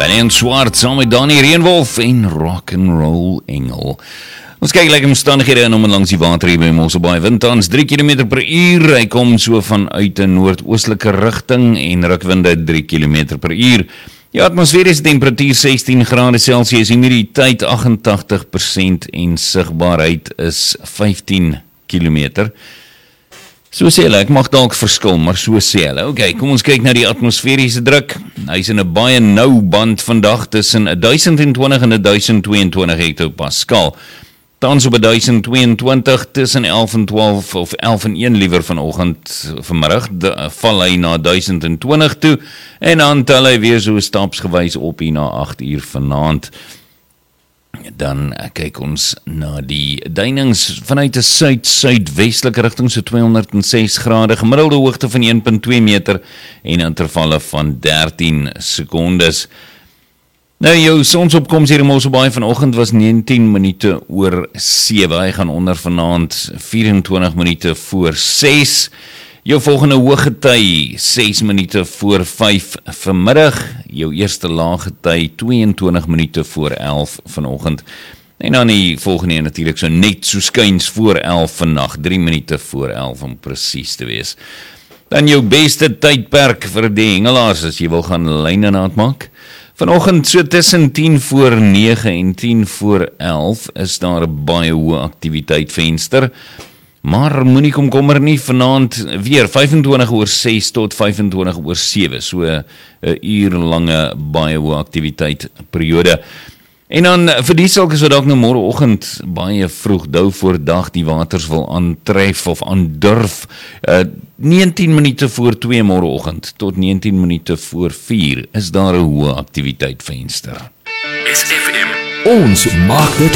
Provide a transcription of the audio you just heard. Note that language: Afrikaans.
Benny Swart saam met Danny Reenwolf en Rock'n'Roll Engel. Ons kyk lekker omstandighede in om en langs die water hier by Mosselbaai. Wind tans 3 km per uur. Hy kom so vanuit 'n noordoostelike rigting en rukwinde 3 km per uur. Die atmosferiese temperatuur 16 grade Celsius, humiditeit 88% en sigbaarheid is 15 km. So sê hulle, ek mag dalk verskil, maar so sê hulle. Ok, kom ons kyk na die atmosferiese druk. Hy is in 'n baie nou band vandag tussen 1020 en 1022 hektopascal. Tans op 1022 tussen 11 en 12 of 11 en 1 liewer vanoggend vanmiddag val hy na 1020 toe en dan tel hy weer so stapsgewys op hier na 8 uur vanaand. Dan kyk ons na die duinings vanuit 'n suid-suidwestelike rigting so 206 grade, gemiddelde hoogte van 1.2 meter en intervalle van 13 sekondes. Nou jou sonsopkoms hier in Mosselbaai vanoggend was 19 minute oor 7. Hy gaan onder vanaand 24 minute voor 6. Jou volgende hoëgety 6 minute voor 5 vanmiddag. Jou eerste laaggety 22 minute voor 11 vanoggend. En dan die volgende een natuurlik so net so skuins voor 11 vannacht, 3 minute voor 11 om presies te wees. Dan jou beste tydperk vir die hengelaars as jy wil gaan lyne naatmaak. Vanoggend so tussen 10 voor 9 en 10 voor 11 is daar 'n baie hoë aktiwiteit venster. Maar moenie komkommer nie, vanaand weer 25 oor 6 tot 25 oor 7, so 'n uurlange baie hoë aktiwiteit periode. En dan vir die sulke so dalk nou môreoggend baie vroeg dou voor dag die waters wil aantref of aandurf. 19 minute voor 2 môreoggend tot 19 minute voor 4 is daar 'n hoë aktiwiteit venster. SFM. Ons maak dit